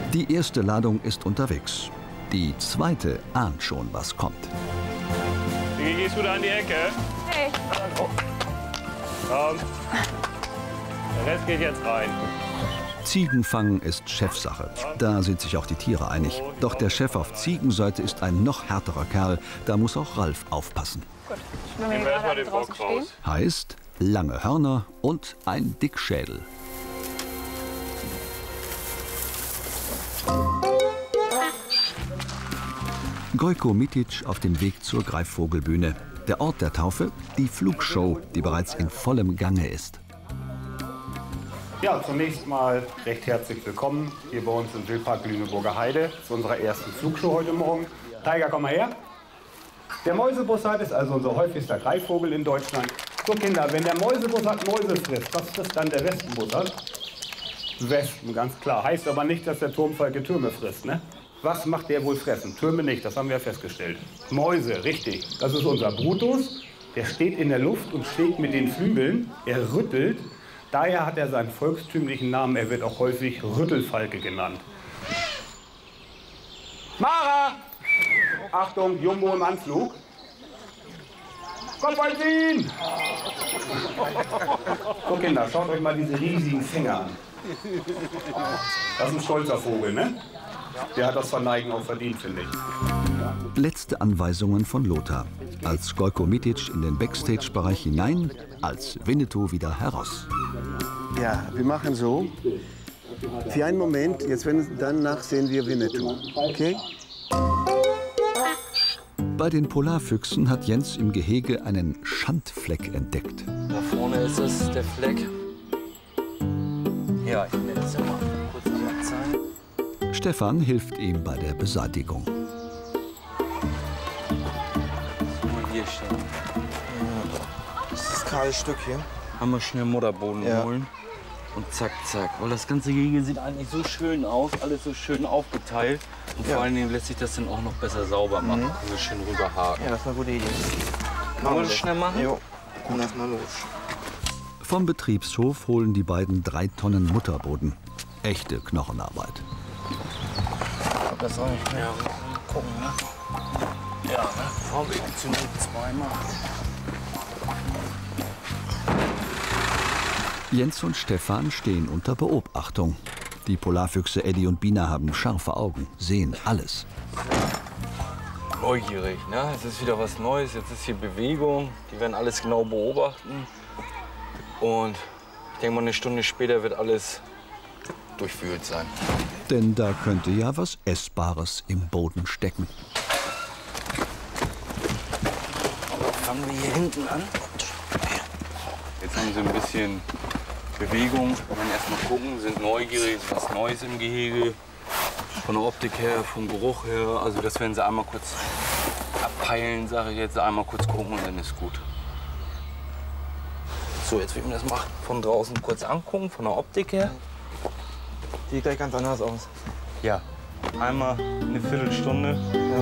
Die erste Ladung ist unterwegs. Die zweite ahnt schon, was kommt. Wie gehst du da an die Ecke? Hey. Komm. Der Rest geht jetzt rein. Ziegenfangen ist Chefsache. Da sind sich auch die Tiere einig. Doch der Chef auf Ziegenseite ist ein noch härterer Kerl. Da muss auch Ralf aufpassen. Gut, ich will mir Nehmen wir erstmal gerade den draußen Bock raus. stehen. Heißt, lange Hörner und ein Dickschädel. Gojko Mitic auf dem Weg zur Greifvogelbühne. Der Ort der Taufe, die Flugshow, die bereits in vollem Gange ist. Ja, zunächst mal recht herzlich willkommen hier bei uns im Wildpark Lüneburger Heide zu unserer ersten Flugshow heute Morgen. Tiger, komm mal her. Der Mäusebussard ist also unser häufigster Greifvogel in Deutschland. So Kinder, wenn der Mäusebussard Mäuse frisst, was frisst dann der Wespenbussard? Wespen, ganz klar. Heißt aber nicht, dass der Turmfalke Türme frisst, ne? Was macht der wohl fressen? Türme nicht, das haben wir ja festgestellt. Mäuse, richtig. Das ist unser Brutus. Der steht in der Luft und schlägt mit den Flügeln. Er rüttelt. Daher hat er seinen volkstümlichen Namen. Er wird auch häufig Rüttelfalke genannt. Mara! Achtung, Jumbo im Anflug. Kommt bald ihn! So Kinder, schaut euch mal diese riesigen Finger an. Das ist ein stolzer Vogel, ne? Der hat das Verneigen auch verdient, finde ich. Letzte Anweisungen von Lothar. Als Gojko Mitic in den Backstage-Bereich hinein, als Winnetou wieder heraus. Ja, wir machen so. Für einen Moment, jetzt danach sehen wir Winnetou. Okay? Bei den Polarfüchsen hat Jens im Gehege einen Schandfleck entdeckt. Da vorne ist es, der Fleck. Ja, ich nehme das ja mal kurz abzeigen. Stefan hilft ihm bei der Beseitigung. Mal hier stehen. Das ist das kahle Stück hier. Haben wir schnell Mutterboden holen. Und zack, zack. Weil das ganze Gehege sieht eigentlich so schön aus, alles so schön aufgeteilt. Und vor allen Dingen lässt sich das dann auch noch besser sauber machen. Können wir schön rüberhaken. Ja, das ist eine gute Idee. Wollen wir das schnell machen? Jo, dann lass mal los. Vom Betriebshof holen die beiden 3 Tonnen Mutterboden. Echte Knochenarbeit. Das soll ich ja gucken, ne? Ja, ne? Vorweg zunächst zweimal. Jens und Stefan stehen unter Beobachtung. Die Polarfüchse Eddie und Bina haben scharfe Augen, sehen alles. Neugierig, ne? Es ist wieder was Neues, jetzt ist hier Bewegung. Die werden alles genau beobachten. Und ich denke mal, eine Stunde später wird alles durchwühlt sein. Denn da könnte ja was Essbares im Boden stecken. Fangen wir hier hinten an. Jetzt haben sie ein bisschen Bewegung. Wir werden erst mal gucken, sind neugierig, ist was Neues im Gehege. Von der Optik her, vom Geruch her. Also das werden sie einmal kurz abpeilen, sage ich jetzt. Einmal kurz gucken und dann ist gut. So, jetzt werden wir das mal von draußen kurz angucken, von der Optik her. Sieht gleich ganz anders aus. Ja, einmal eine Viertelstunde.